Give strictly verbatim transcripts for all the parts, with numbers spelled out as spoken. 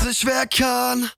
sich wer kann.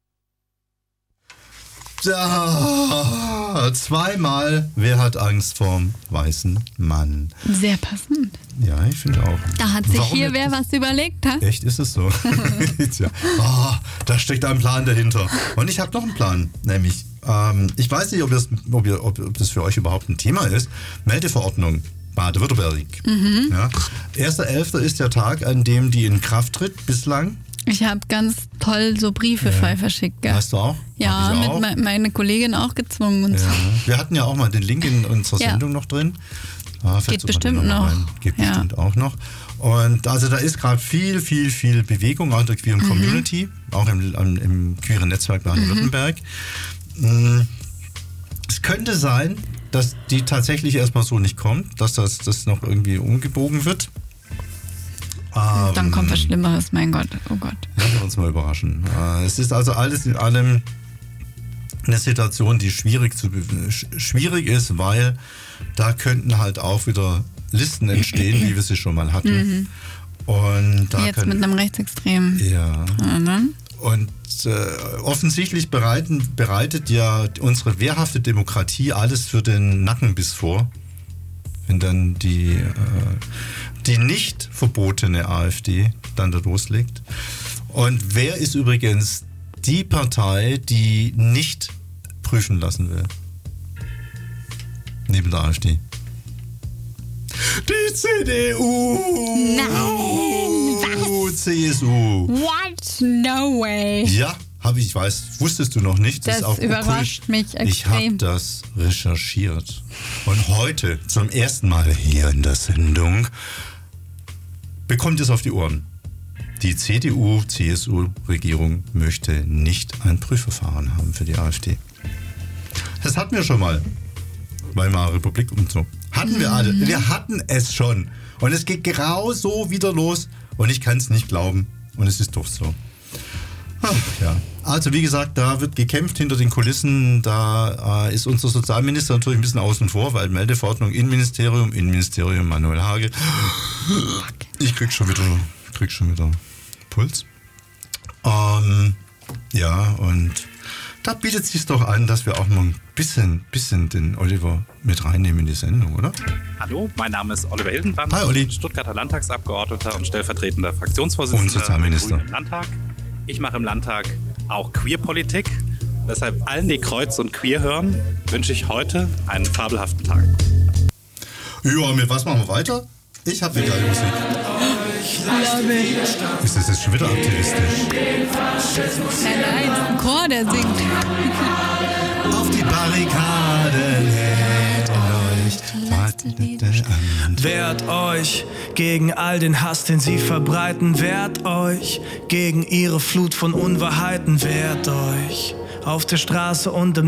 Ja, zweimal, wer hat Angst vorm weißen Mann? Sehr passend. Ja, ich finde auch. Da hat sich Warum hier nicht? wer was überlegt, ha? Echt, ist es so? Tja. Oh, da steckt ein Plan dahinter. Und ich habe noch einen Plan, nämlich, ähm, ich weiß nicht, ob das, ob, ihr, ob, ob das für euch überhaupt ein Thema ist. Meldeverordnung Baden-Württemberg. Mhm. Ja. erster elfter ist der Tag, an dem die in Kraft tritt, bislang. Ich habe ganz toll so Briefe Ja. verschickt. Gell? Hast du auch? Ja, Hab ich auch. mit me- meine Kollegin auch gezwungen und Ja. so. Wir hatten ja auch mal den Link in unserer Ja. Sendung noch drin. Ah, Geht suchen wir bestimmt den mal noch. rein. Geht Ja. bestimmt auch noch. Und also da ist gerade viel, viel, viel Bewegung auch in der queeren Mhm. Community, auch im, im, im queeren Netzwerk Baden-Württemberg. Mhm. Es könnte sein, dass die tatsächlich erstmal so nicht kommt, dass das, das noch irgendwie umgebogen wird. Ähm, Dann kommt was Schlimmeres, mein Gott. Oh Gott. Lassen wir uns mal überraschen. Äh, Es ist also alles in allem eine Situation, die schwierig, zu, be- sch- schwierig ist, weil da könnten halt auch wieder Listen entstehen, wie wir sie schon mal hatten. Und da Jetzt können, mit einem Rechtsextremen. ja. Ja, dann? Und äh, offensichtlich bereiten, bereitet ja unsere wehrhafte Demokratie alles für den Nackenbiss vor. Wenn dann die, äh, die nicht verbotene AfD dann da loslegt. Und wer ist übrigens die Partei, die nicht prüfen lassen will? Neben der AfD. Die C D U! Nein, was? C S U. What? No way. Ja, habe ich, ich weiß, wusstest du noch nicht. Das ist auch überrascht mich Ich habe extrem. das recherchiert. Und heute, zum ersten Mal hier in der Sendung, bekommt es auf die Ohren. Die C D U-C S U-Regierung möchte nicht ein Prüfverfahren haben für die AfD. Das hatten wir schon mal. Weimarer Republik und so. Hatten wir alle. Wir hatten es schon. Und es geht genau so wieder los. Und ich kann es nicht glauben. Und es ist doch so. Ach, ja. Also wie gesagt, da wird gekämpft hinter den Kulissen. Da äh, ist unser Sozialminister natürlich ein bisschen außen vor, weil Meldeverordnung Innenministerium, Innenministerium Manuel Hagel. Ich krieg schon wieder, krieg schon wieder Puls. Ähm, ja, und da bietet es sich doch an, dass wir auch mal ein bisschen, bisschen den Oliver mit reinnehmen in die Sendung, oder? Hallo, mein Name ist Oliver Hildenbrand, Hi, Olli. Stuttgarter Landtagsabgeordneter und stellvertretender Fraktionsvorsitzender Und Sozialminister. der Grünen im Landtag. Ich mache im Landtag auch Queerpolitik. Deshalb allen, die Kreuz und Queer hören, wünsche ich heute einen fabelhaften Tag. Ja, mit was machen wir weiter? Ich habe wieder Musik. Ist das jetzt schon wieder aktivistisch? Nein, nein, ein Chor, der singt. Auf die Barrikaden hält euch. Wartet an. Wehrt euch gegen all den Hass, den sie verbreiten. Wehrt euch gegen ihre Flut von Unwahrheiten. Wehrt euch auf der Straße und im